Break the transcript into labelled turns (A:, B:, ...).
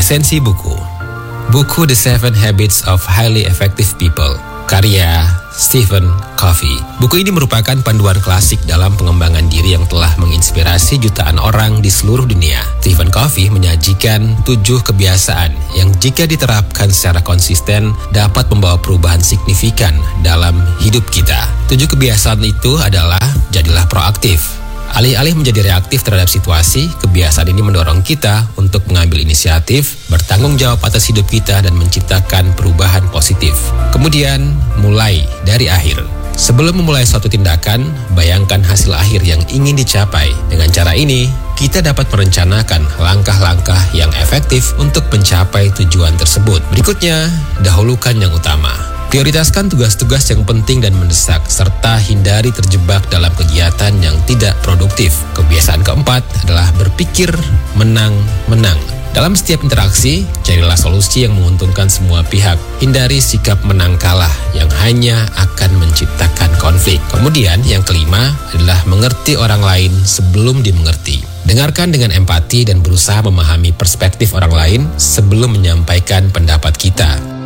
A: Resensi buku. Buku The 7 Habits of Highly Effective People, karya Stephen Covey. Buku ini merupakan panduan klasik dalam pengembangan diri yang telah menginspirasi jutaan orang di seluruh dunia. Stephen Covey menyajikan 7 kebiasaan yang jika diterapkan secara konsisten dapat membawa perubahan signifikan dalam hidup kita. 7 kebiasaan itu adalah: jadilah proaktif. Alih-alih menjadi reaktif terhadap situasi, kebiasaan ini mendorong kita untuk mengambil inisiatif, bertanggung jawab atas hidup kita dan menciptakan perubahan positif. Kemudian, mulai dari akhir. Sebelum memulai suatu tindakan, bayangkan hasil akhir yang ingin dicapai. Dengan cara ini, kita dapat merencanakan langkah-langkah yang efektif untuk mencapai tujuan tersebut. Berikutnya, dahulukan yang utama. Prioritaskan tugas-tugas yang penting dan mendesak, serta hindari terjebak dalam kegiatan yang tidak produktif. Kebiasaan keempat adalah berpikir menang-menang. Dalam setiap interaksi, carilah solusi yang menguntungkan semua pihak. Hindari sikap menang kalah yang hanya akan menciptakan konflik. Kemudian, yang kelima adalah mengerti orang lain sebelum dimengerti. Dengarkan dengan empati dan berusaha memahami perspektif orang lain sebelum menyampaikan pendapat kita.